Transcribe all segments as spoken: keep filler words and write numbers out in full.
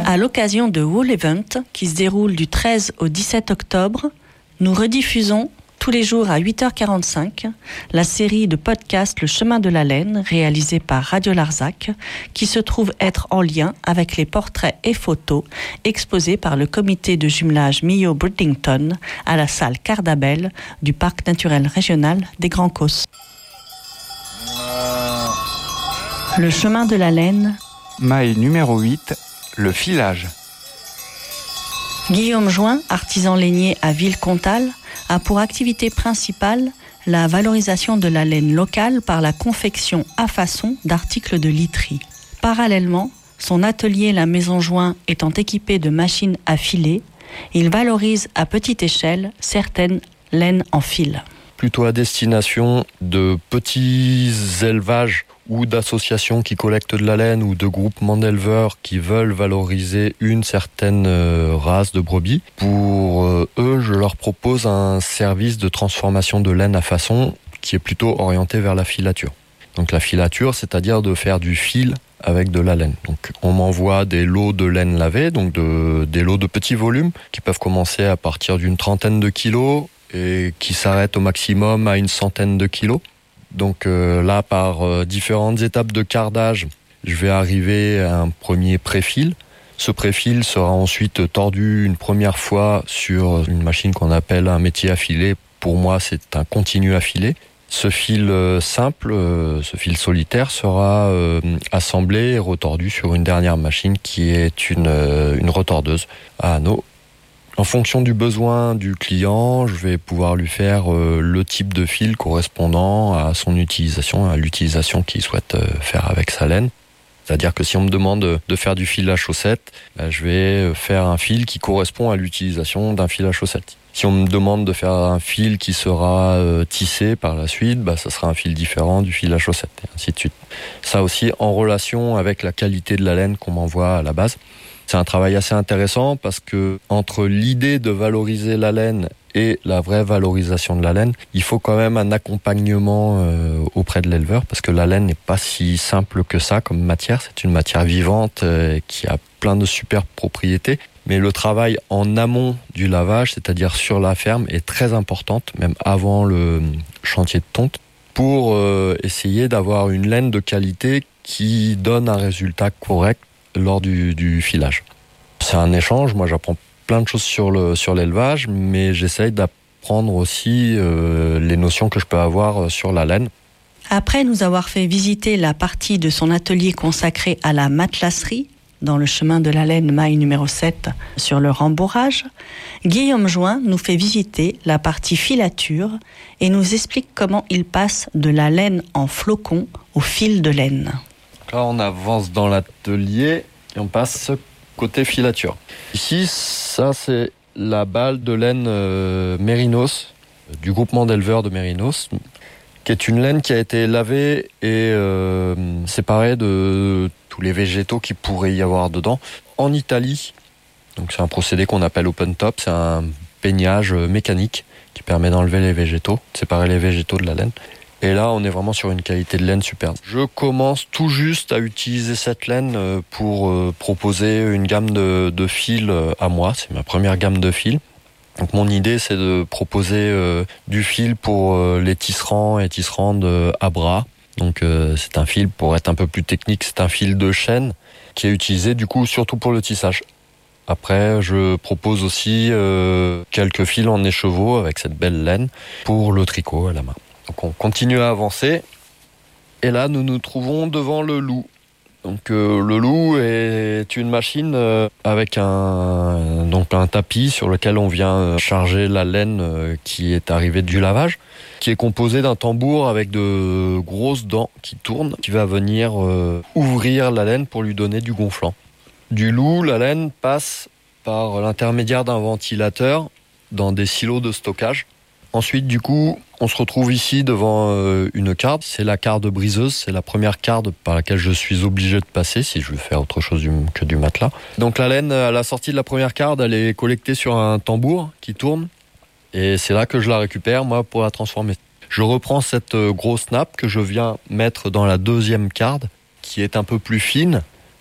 À l'occasion de Wool Event, qui se déroule du treize au dix-sept octobre, nous rediffusons tous les jours à huit heures quarante-cinq la série de podcasts Le Chemin de la Laine, réalisée par Radio Larzac, qui se trouve être en lien avec les portraits et photos exposés par le comité de jumelage Millau-Bridlington à la salle Cardabel du Parc naturel régional des Grands Causses. Le Chemin de la Laine. Maille numéro huit, le filage. Guillaume Join, artisan lainier à Villecontal, a pour activité principale la valorisation de la laine locale par la confection à façon d'articles de literie. Parallèlement, son atelier La Maison Join étant équipé de machines à filer, il valorise à petite échelle certaines laines en fil. Plutôt à destination de petits élevages ou d'associations qui collectent de la laine ou de groupements d'éleveurs qui veulent valoriser une certaine race de brebis. Pour eux, je leur propose un service de transformation de laine à façon qui est plutôt orienté vers la filature. Donc la filature, c'est-à-dire de faire du fil avec de la laine. Donc on m'envoie des lots de laine lavée, donc de, des lots de petits volumes qui peuvent commencer à partir d'une trentaine de kilos et qui s'arrêtent au maximum à une centaine de kilos. Donc euh, là, par euh, différentes étapes de cardage, je vais arriver à un premier préfil. Ce préfil sera ensuite tordu une première fois sur une machine qu'on appelle un métier à filer. Pour moi, c'est un continu à filer. Ce fil euh, simple, euh, ce fil solitaire, sera euh, assemblé et retordu sur une dernière machine qui est une, euh, une retordeuse à anneaux. En fonction du besoin du client, je vais pouvoir lui faire euh, le type de fil correspondant à son utilisation, à l'utilisation qu'il souhaite euh, faire avec sa laine. C'est-à-dire que si on me demande de faire du fil à chaussette, ben, je vais faire un fil qui correspond à l'utilisation d'un fil à chaussette. Si on me demande de faire un fil qui sera euh, tissé par la suite, ben, ça sera un fil différent du fil à chaussette, et ainsi de suite. Ça aussi en relation avec la qualité de la laine qu'on m'envoie à la base. C'est un travail assez intéressant parce que entre l'idée de valoriser la laine et la vraie valorisation de la laine, il faut quand même un accompagnement euh, auprès de l'éleveur parce que la laine n'est pas si simple que ça comme matière. C'est une matière vivante euh, qui a plein de super propriétés. Mais le travail en amont du lavage, c'est-à-dire sur la ferme, est très importante, même avant le chantier de tonte, pour euh, essayer d'avoir une laine de qualité qui donne un résultat correct lors du, du filage. C'est un échange, moi j'apprends plein de choses sur, le, sur l'élevage, mais j'essaye d'apprendre aussi euh, les notions que je peux avoir sur la laine. Après nous avoir fait visiter la partie de son atelier consacrée à la matelasserie, dans le chemin de la laine maille numéro sept sur le rembourrage, Guillaume Join nous fait visiter la partie filature et nous explique comment il passe de la laine en flocon au fil de laine. Là, on avance dans l'atelier et on passe côté filature. Ici, ça, c'est la balle de laine euh, Mérinos, du groupement d'éleveurs de Mérinos, qui est une laine qui a été lavée et euh, séparée de tous les végétaux qui pourraient y avoir dedans. En Italie, donc c'est un procédé qu'on appelle open top, c'est un peignage mécanique qui permet d'enlever les végétaux, de séparer les végétaux de la laine. Et là, on est vraiment sur une qualité de laine superbe. Je commence tout juste à utiliser cette laine pour proposer une gamme de, de fils à moi. C'est ma première gamme de fils. Donc mon idée, c'est de proposer euh, du fil pour euh, les tisserands et tisserandes euh, à bras. Donc euh, c'est un fil, pour être un peu plus technique, c'est un fil de chêne qui est utilisé du coup surtout pour le tissage. Après, je propose aussi euh, quelques fils en écheveau avec cette belle laine pour le tricot à la main. Donc on continue à avancer. Et là, nous nous trouvons devant le loup. Donc euh, le loup est une machine euh, avec un, donc un tapis sur lequel on vient charger la laine euh, qui est arrivée du lavage, qui est composé d'un tambour avec de grosses dents qui tournent, qui va venir euh, ouvrir la laine pour lui donner du gonflant. Du loup, la laine passe par l'intermédiaire d'un ventilateur dans des silos de stockage. Ensuite, du coup, on se retrouve ici devant euh, une carde. C'est la carde briseuse, c'est la première carde par laquelle je suis obligé de passer si je veux faire autre chose du, que du matelas. Donc la laine, à la sortie de la première carde, elle est collectée sur un tambour qui tourne. Et c'est là que je la récupère, moi, pour la transformer. Je reprends cette grosse nappe que je viens mettre dans la deuxième carde, qui est un peu plus fine.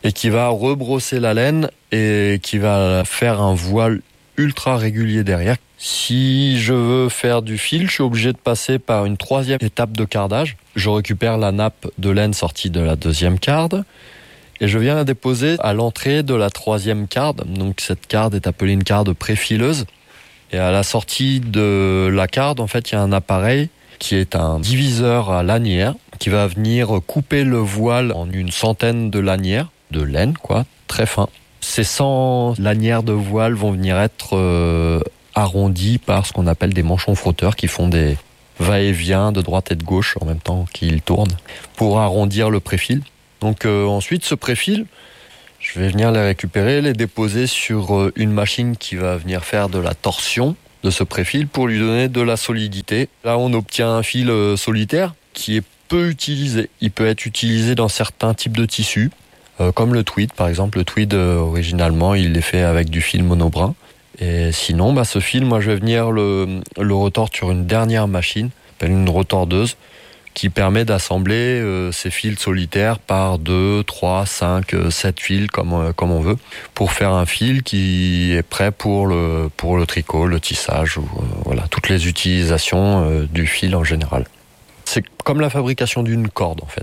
et qui va rebrosser la laine et qui va faire un voile ultra régulier derrière. Si je veux faire du fil, je suis obligé de passer par une troisième étape de cardage. Je récupère la nappe de laine sortie de la deuxième carde et je viens la déposer à l'entrée de la troisième carde. Donc cette carde est appelée une carde préfileuse. Et à la sortie de la carde, en fait, il y a un appareil qui est un diviseur à lanière qui va venir couper le voile en une centaine de lanières de laine, quoi, très fin. Ces cent lanières de voile vont venir être euh, arrondies par ce qu'on appelle des manchons frotteurs qui font des va-et-vient de droite et de gauche en même temps qu'ils tournent pour arrondir le préfil. Donc euh, ensuite, ce préfil, je vais venir les récupérer, les déposer sur une machine qui va venir faire de la torsion de ce préfil pour lui donner de la solidité. Là, on obtient un fil solitaire qui est peu utilisé. Il peut être utilisé dans certains types de tissus, euh, comme le tweed par exemple. Le tweed, euh, originalement, il est fait avec du fil monobrin. Et sinon, bah, ce fil, moi, je vais venir le, le retordre sur une dernière machine, une retordeuse, qui permet d'assembler euh, ces fils solitaires par deux, trois, cinq, sept fils comme, euh, comme on veut, pour faire un fil qui est prêt pour le, pour le tricot, le tissage, ou euh, voilà, toutes les utilisations euh, du fil en général. C'est comme la fabrication d'une corde en fait.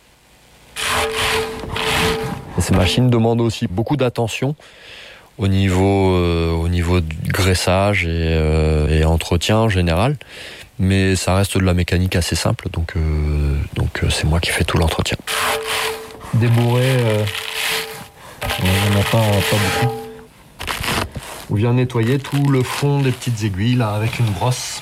Et ces machines demandent aussi beaucoup d'attention au niveau, euh, au niveau du graissage et, euh, et entretien en général. Mais ça reste de la mécanique assez simple, donc, euh, donc euh, c'est moi qui fais tout l'entretien. Débourré, euh, on n'en a pas, pas beaucoup. On vient nettoyer tout le fond des petites aiguilles là avec une brosse.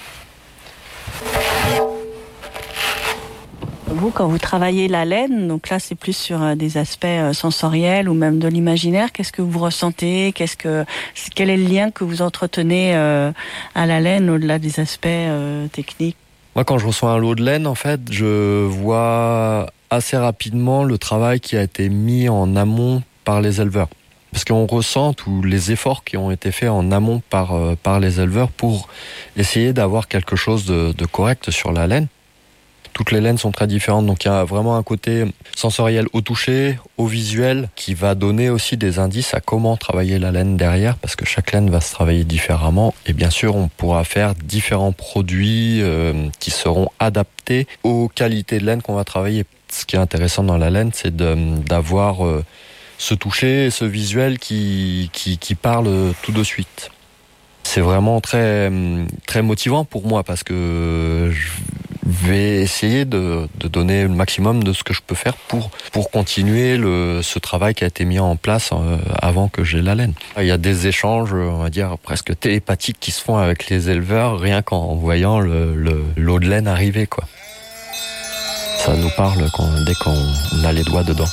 Vous, quand vous travaillez la laine, donc là c'est plus sur des aspects sensoriels ou même de l'imaginaire, qu'est-ce que vous ressentez, qu'est-ce que, quel est le lien que vous entretenez à la laine au-delà des aspects techniques? Moi, quand je reçois un lot de laine, en fait, je vois assez rapidement le travail qui a été mis en amont par les éleveurs. Parce qu'on ressent tous les efforts qui ont été faits en amont par, par les éleveurs pour essayer d'avoir quelque chose de, de correct sur la laine. Toutes les laines sont très différentes, donc il y a vraiment un côté sensoriel au toucher, au visuel, qui va donner aussi des indices à comment travailler la laine derrière, parce que chaque laine va se travailler différemment. Et bien sûr, on pourra faire différents produits euh, qui seront adaptés aux qualités de laine qu'on va travailler. Ce qui est intéressant dans la laine, c'est de, d'avoir euh, ce toucher, ce visuel qui, qui, qui parle tout de suite. C'est vraiment très, très motivant pour moi, parce que je vais essayer de, de donner le maximum de ce que je peux faire pour, pour continuer le, ce travail qui a été mis en place euh, avant que j'ai la laine. Il y a des échanges, on va dire, presque télépathiques qui se font avec les éleveurs, rien qu'en voyant le, le, l'eau de laine arriver, quoi. Ça nous parle quand, dès qu'on a les doigts dedans.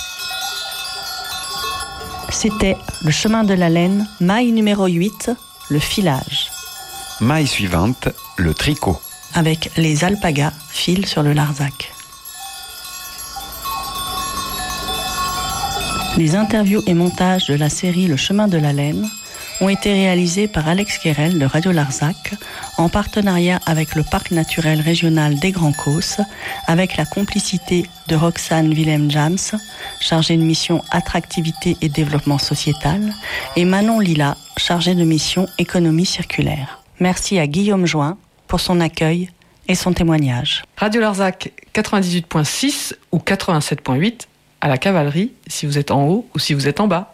C'était le chemin de la laine, maille numéro huit, le filage. Maille suivante, le tricot. Avec les alpagas, fil sur le Larzac. Les interviews et montages de la série Le chemin de la laine ont été réalisés par Alex Querel de Radio Larzac en partenariat avec le Parc naturel régional des Grands Causses, avec la complicité de Roxane Willem-Jams, chargée de mission attractivité et développement sociétal, et Manon Lila, chargée de mission économie circulaire. Merci à Guillaume Join pour son accueil et son témoignage. Radio Larzac quatre-vingt-dix-huit point six ou quatre-vingt-sept point huit à la cavalerie si vous êtes en haut ou si vous êtes en bas.